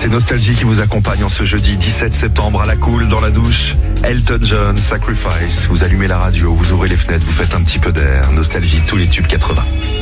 c'est Nostalgie qui vous accompagne en ce jeudi 17 septembre à la cool, dans la douche. Elton John, Sacrifice. Vous allumez la radio, vous ouvrez les fenêtres, vous faites un petit peu d'air. Nostalgie, tous les tubes 80.